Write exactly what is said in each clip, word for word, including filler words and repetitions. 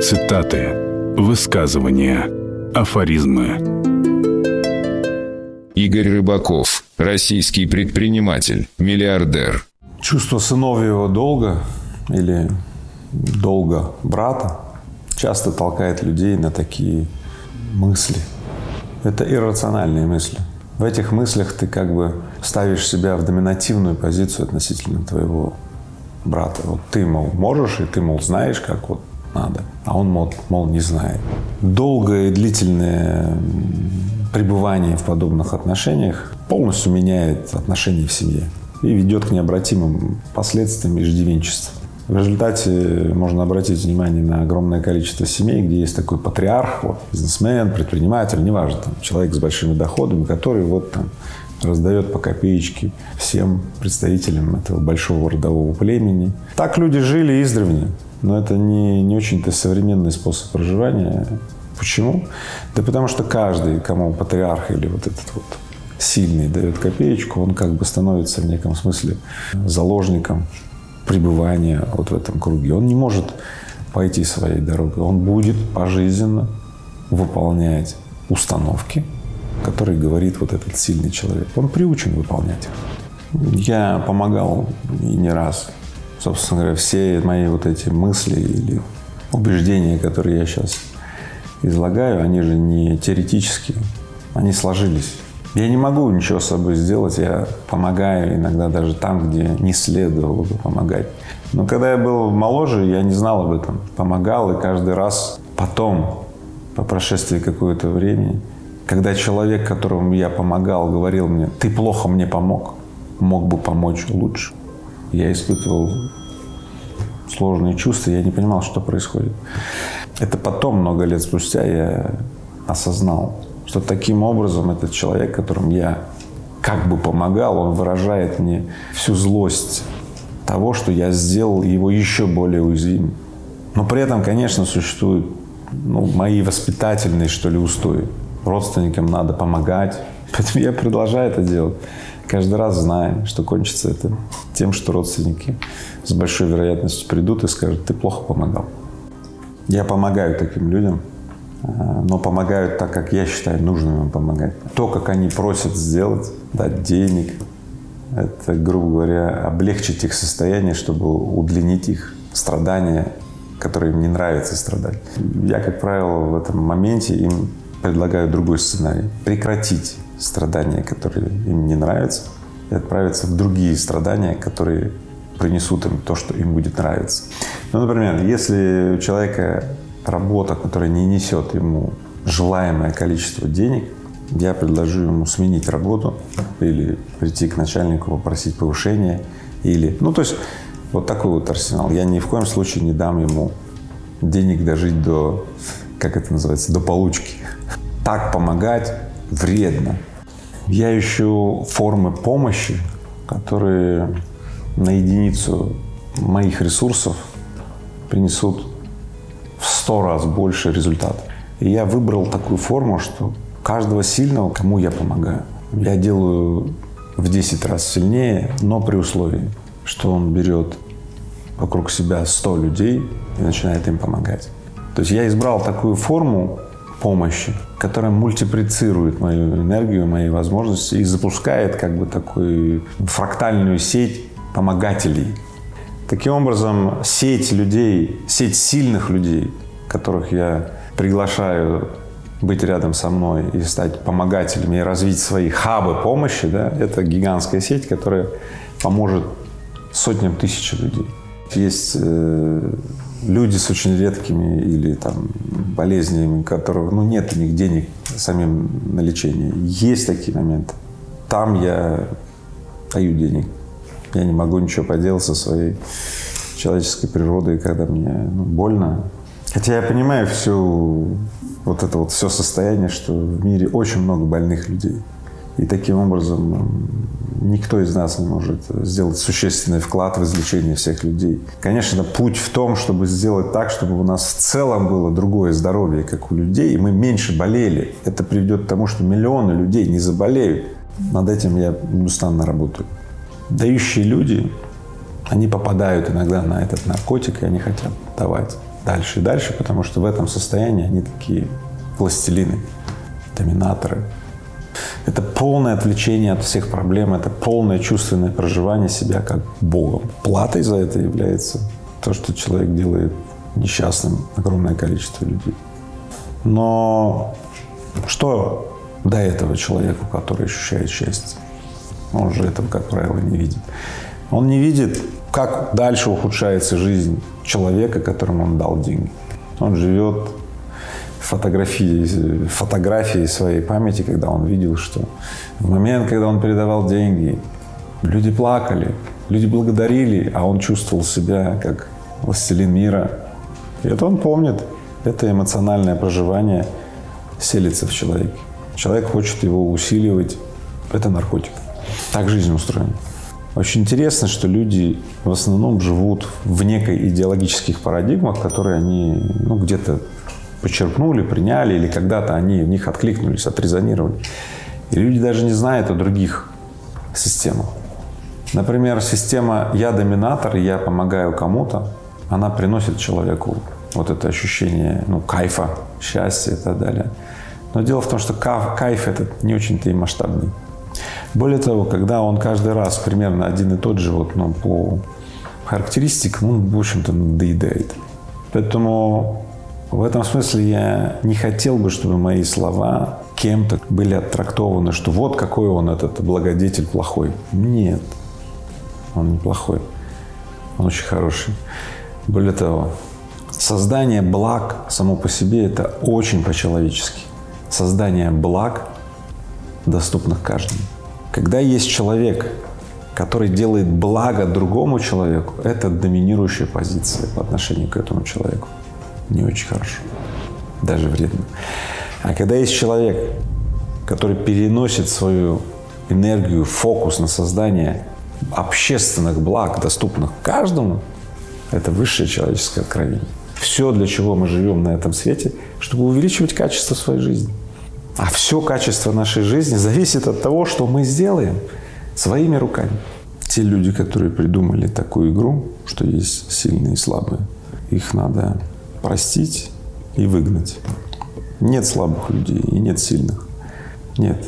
Цитаты, высказывания, афоризмы. Игорь Рыбаков, российский предприниматель, миллиардер. Чувство сыновьего долга или долга брата часто толкает людей на такие мысли. Это иррациональные мысли. В этих мыслях ты как бы ставишь себя в доминативную позицию относительно твоего брата. Вот ты, мол, можешь, и ты, мол, знаешь, как вот надо, а он, мол, мол, не знает. Долгое и длительное пребывание в подобных отношениях полностью меняет отношения в семье и ведет к необратимым последствиям иждивенчества. В результате можно обратить внимание на огромное количество семей, где есть такой патриарх, вот, бизнесмен, предприниматель, неважно, там, человек с большими доходами, который вот там раздает по копеечке всем представителям этого большого родового племени. Так люди жили издревле, но это не, не очень-то современный способ проживания. Почему? Да потому что каждый, кому патриарх или вот этот вот сильный дает копеечку, он как бы становится в неком смысле заложником пребывания вот в этом круге. Он не может пойти своей дорогой. Он будет пожизненно выполнять установки, которые говорит вот этот сильный человек. Он приучен выполнять их. Я помогал и не раз. Собственно говоря, все мои вот эти мысли или убеждения, которые я сейчас излагаю, они же не теоретические, они сложились. Я не могу ничего с собой сделать, я помогаю иногда даже там, где не следовало бы помогать. Но когда я был моложе, я не знал об этом. Помогал, и каждый раз потом, по прошествии какого-то времени, когда человек, которому я помогал, говорил мне: «Ты плохо мне помог, мог бы помочь лучше», я испытывал сложные чувства, я не понимал, что происходит. Это потом, много лет спустя, я осознал, что таким образом этот человек, которому я как бы помогал, он выражает мне всю злость того, что я сделал его еще более уязвимым. Но при этом, конечно, существуют ну, мои воспитательные, что ли, устои. Родственникам надо помогать. Поэтому я продолжаю это делать. Каждый раз зная, что кончится это тем, что родственники с большой вероятностью придут и скажут: «Ты плохо помогал». Я помогаю таким людям, но помогают так, как я считаю нужным им помогать. То, как они просят сделать, дать денег, это, грубо говоря, облегчить их состояние, чтобы удлинить их страдания, которые им не нравится страдать. Я, как правило, в этом моменте им предлагаю другой сценарий. Прекратить страдания, которые им не нравятся, и отправиться в другие страдания, которые принесут им то, что им будет нравиться. Ну, например, если у человека работа, которая не несет ему желаемое количество денег, я предложу ему сменить работу или прийти к начальнику, попросить повышения. Или, ну, то есть вот такой вот арсенал. Я ни в коем случае не дам ему денег дожить до, как это называется, до получки. Так помогать вредно. Я ищу формы помощи, которые на единицу моих ресурсов принесут в сто раз больше результата. И я выбрал такую форму, что каждого сильного, кому я помогаю, я делаю в десять раз сильнее, но при условии, что он берет вокруг себя сто людей и начинает им помогать. То есть я избрал такую форму помощи, которая мультиплицирует мою энергию, мои возможности и запускает как бы такую фрактальную сеть помогателей. Таким образом, сеть людей, сеть сильных людей, которых я приглашаю быть рядом со мной и стать помогателями, и развить свои хабы помощи, да, это гигантская сеть, которая поможет сотням тысяч людей. Есть э, люди с очень редкими или там болезнями, у которых ну, нет у них денег самим на лечение. Есть такие моменты. Там я даю денег. Я не могу ничего поделать со своей человеческой природой, когда мне ну, больно. Хотя я понимаю всю вот это вот все состояние, что в мире очень много больных людей. И таким образом никто из нас не может сделать существенный вклад в излечение всех людей. Конечно, путь в том, чтобы сделать так, чтобы у нас в целом было другое здоровье, как у людей, и мы меньше болели. Это приведет к тому, что миллионы людей не заболеют. Над этим я неустанно работаю. Дающие люди Они попадают иногда на этот наркотик, и они хотят давать дальше и дальше, потому что в этом состоянии они такие властелины, доминаторы. Это полное отвлечение от всех проблем, это полное чувственное проживание себя как Богом. Платой за это является то, что человек делает несчастным огромное количество людей. Но что до этого человеку, который ощущает счастье? Он же этого, как правило, не видит. Он не видит, как дальше ухудшается жизнь человека, которому он дал деньги. Он живет фотографией, фотографией своей памяти, когда он видел, что в момент, когда он передавал деньги, люди плакали, люди благодарили, а он чувствовал себя как властелин мира. И это он помнит. Это эмоциональное проживание селится в человеке. Человек хочет его усиливать. Это наркотик. Так жизнь устроена. Очень интересно, что люди в основном живут в некой идеологических парадигмах, которые они ну, где-то почерпнули, приняли, или когда-то они в них откликнулись, отрезонировали. И люди даже не знают о других системах. Например, система «я доминатор, я помогаю кому-то», она приносит человеку вот это ощущение ну, кайфа, счастья и так далее. Но дело в том, что кайф этот не очень-то и масштабный. Более того, когда он каждый раз примерно один и тот же вот, ну, по характеристикам, он, в общем-то, надоедает. Поэтому в этом смысле я не хотел бы, чтобы мои слова кем-то были оттрактованы, что вот какой он этот благодетель плохой. Нет, он не плохой, он очень хороший. Более того, создание благ само по себе – это очень по-человечески. Создание благ, доступных каждому. Когда есть человек, который делает благо другому человеку, это доминирующая позиция по отношению к этому человеку. Не очень хорошо, даже вредно. А когда есть человек, который переносит свою энергию, фокус на создание общественных благ, доступных каждому, это высшее человеческое откровение. Все, для чего мы живем на этом свете, чтобы увеличивать качество своей жизни. А все качество нашей жизни зависит от того, что мы сделаем своими руками. Те люди, которые придумали такую игру, что есть сильные и слабые, их надо простить и выгнать. Нет слабых людей и нет сильных. Нет.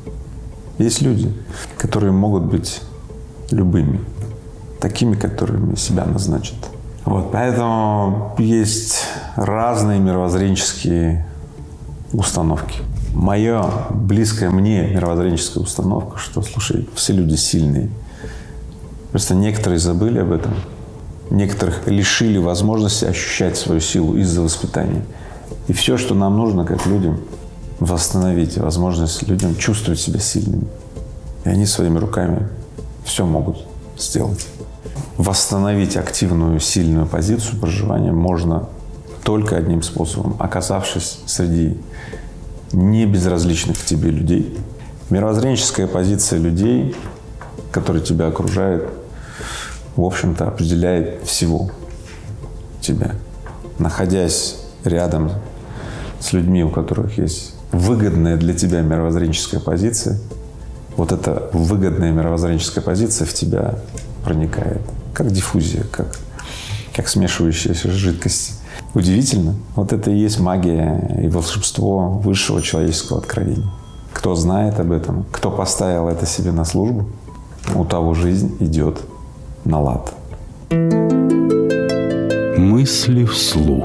Есть люди, которые могут быть любыми, такими, которыми себя назначат. Вот, поэтому есть разные мировоззренческие установки. Моя близкая мне мировоззренческая установка, что, слушай, все люди сильные. Просто некоторые забыли об этом. Некоторых лишили возможности ощущать свою силу из-за воспитания. И все, что нам нужно, как людям, восстановить возможность людям чувствовать себя сильными. И они своими руками все могут сделать. Восстановить активную, сильную позицию проживания можно только одним способом, оказавшись среди небезразличных к тебе людей. Мировоззренческая позиция людей, которые тебя окружают, в общем-то, определяет всего тебя. Находясь рядом с людьми, у которых есть выгодная для тебя мировоззренческая позиция, вот эта выгодная мировоззренческая позиция в тебя проникает. Как диффузия, как, как смешивающаяся жидкость. Удивительно. Вот это и есть магия и волшебство высшего человеческого откровения. Кто знает об этом, кто поставил это себе на службу, у того жизнь идет на лад. Мысли вслух.